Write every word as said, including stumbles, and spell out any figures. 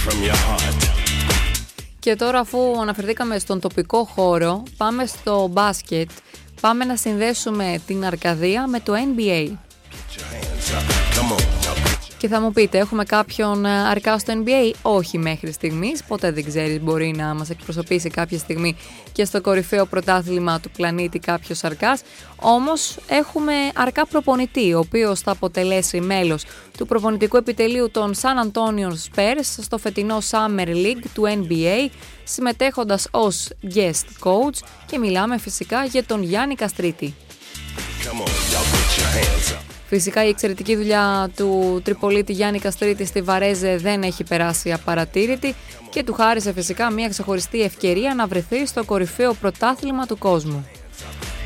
Και τώρα, αφού αναφερθήκαμε στον τοπικό χώρο, πάμε στο μπάσκετ. Πάμε να συνδέσουμε την Αρκαδία με το N B A. Και θα μου πείτε, έχουμε κάποιον αρκά στο N B A? Όχι μέχρι στιγμής, ποτέ δεν ξέρεις, μπορεί να μας εκπροσωπήσει κάποια στιγμή και στο κορυφαίο πρωτάθλημα του πλανήτη κάποιος αρκάς. Όμως έχουμε αρκά προπονητή, ο οποίος θα αποτελέσει μέλος του προπονητικού επιτελείου των San Antonio Spurs στο φετινό Summer League του N B A, συμμετέχοντας ως guest coach, και μιλάμε φυσικά για τον Γιάννη Καστρίτη. Φυσικά η εξαιρετική δουλειά του τριπολίτη Γιάννη Καστρίτη στη Βαρέζε δεν έχει περάσει απαρατήρητη και του χάρισε φυσικά μια ξεχωριστή ευκαιρία να βρεθεί στο κορυφαίο πρωτάθλημα του κόσμου.